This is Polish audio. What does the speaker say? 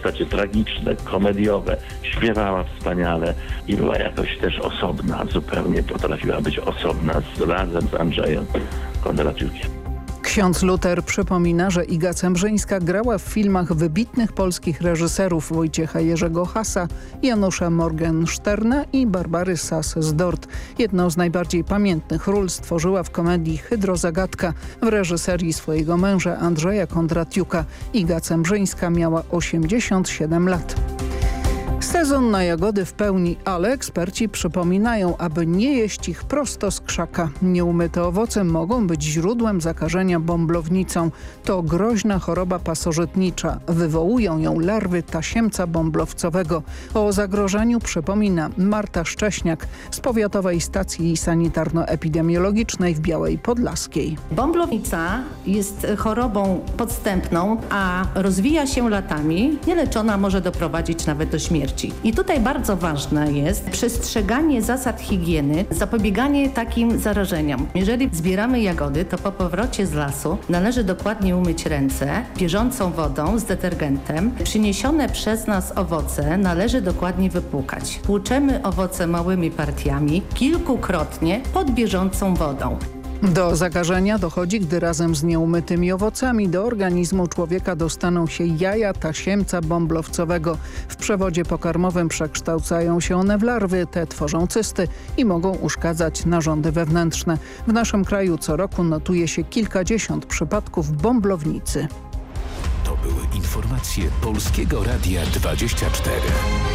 postacie tragiczne, komediowe, śpiewała wspaniale i była jakoś też osobna, zupełnie potrafiła być osobna razem z Andrzejem Kondratiukiem. Ksiądz Luter przypomina, że Iga Cembrzyńska grała w filmach wybitnych polskich reżyserów Wojciecha Jerzego Hasa, Janusza Morgensterna i Barbary Sass-Dort. Jedną z najbardziej pamiętnych ról stworzyła w komedii Hydrozagadka w reżyserii swojego męża Andrzeja Kondratiuka. Iga Cembrzyńska miała 87 lat. Sezon na jagody w pełni, ale eksperci przypominają, aby nie jeść ich prosto z krzaka. Nieumyte owoce mogą być źródłem zakażenia bąblownicą. To groźna choroba pasożytnicza. Wywołują ją larwy tasiemca bąblowcowego. O zagrożeniu przypomina Marta Szcześniak z Powiatowej Stacji Sanitarno-Epidemiologicznej w Białej Podlaskiej. Bąblownica jest chorobą podstępną, a rozwija się latami. Nieleczona może doprowadzić nawet do śmierci. I tutaj bardzo ważne jest przestrzeganie zasad higieny, zapobieganie takim zarażeniom. Jeżeli zbieramy jagody, to po powrocie z lasu należy dokładnie umyć ręce bieżącą wodą z detergentem. Przyniesione przez nas owoce należy dokładnie wypłukać. Tłuczemy owoce małymi partiami kilkukrotnie pod bieżącą wodą. Do zakażenia dochodzi, gdy razem z nieumytymi owocami do organizmu człowieka dostaną się jaja tasiemca bąblowcowego. W przewodzie pokarmowym przekształcają się one w larwy, te tworzą cysty i mogą uszkadzać narządy wewnętrzne. W naszym kraju co roku notuje się kilkadziesiąt przypadków bąblownicy. To były informacje Polskiego Radia 24.